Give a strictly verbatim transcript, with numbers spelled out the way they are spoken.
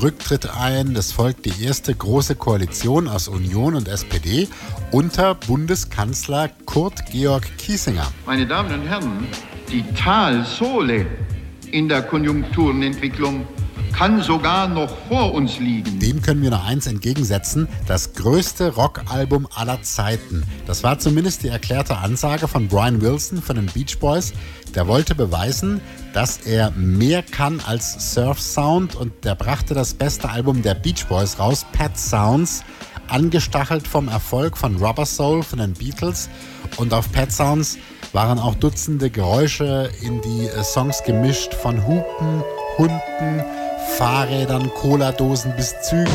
Rücktritt ein. Es folgt die erste große Koalition aus Union und S P D unter Bundeskanzler Kurt Georg Kiesinger. Meine Damen und Herren, die Talsohle in der Konjunkturenentwicklung kann sogar noch vor uns liegen. Dem können wir noch eins entgegensetzen: das größte Rockalbum aller Zeiten. Das war zumindest die erklärte Ansage von Brian Wilson von den Beach Boys. Der wollte beweisen, dass er mehr kann als Surf Sound, und der brachte das beste Album der Beach Boys raus, Pet Sounds, angestachelt vom Erfolg von Rubber Soul von den Beatles. Und auf Pet Sounds waren auch Dutzende Geräusche in die Songs gemischt, von Hupen, Hunden, Fahrrädern, Cola-Dosen bis Zügen.